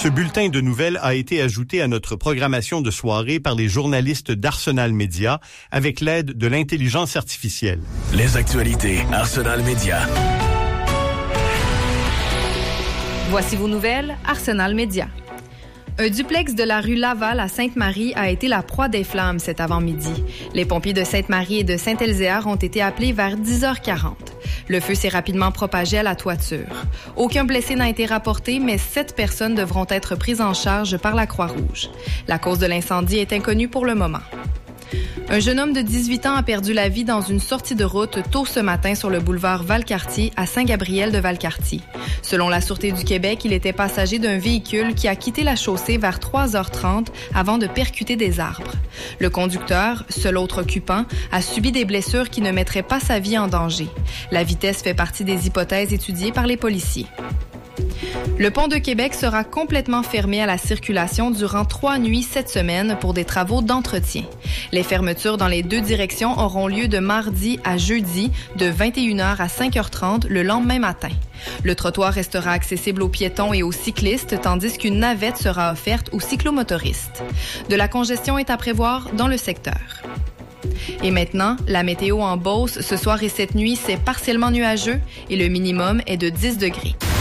Ce bulletin de nouvelles a été ajouté à notre programmation de soirée par les journalistes d'Arsenal Média avec l'aide de l'intelligence artificielle. Les actualités Arsenal Média. Voici vos nouvelles Arsenal Média. Un duplex de la rue Laval à Sainte-Marie a été la proie des flammes cet avant-midi. Les pompiers de Sainte-Marie et de Saint-Elzéar ont été appelés vers 10h40. Le feu s'est rapidement propagé à la toiture. Aucun blessé n'a été rapporté, mais 7 personnes devront être prises en charge par la Croix-Rouge. La cause de l'incendie est inconnue pour le moment. Un jeune homme de 18 ans a perdu la vie dans une sortie de route tôt ce matin sur le boulevard Valcartier à Saint-Gabriel-de-Valcartier. Selon la Sûreté du Québec, il était passager d'un véhicule qui a quitté la chaussée vers 3h30 avant de percuter des arbres. Le conducteur, seul autre occupant, a subi des blessures qui ne mettraient pas sa vie en danger. La vitesse fait partie des hypothèses étudiées par les policiers. Le pont de Québec sera complètement fermé à la circulation durant 3 nuits cette semaine pour des travaux d'entretien. Les fermetures dans les 2 directions auront lieu de mardi à jeudi de 21h à 5h30 le lendemain matin. Le trottoir restera accessible aux piétons et aux cyclistes, tandis qu'une navette sera offerte aux cyclomotoristes. De la congestion est à prévoir dans le secteur. Et maintenant, la météo en Beauce, ce soir et cette nuit, c'est partiellement nuageux et le minimum est de 10 degrés.